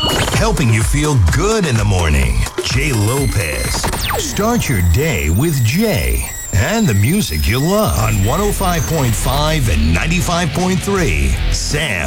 Helping you feel good in the morning. Jay Lopez. Start your day with Jay and the music you love on 105.5 and 95.3 Sam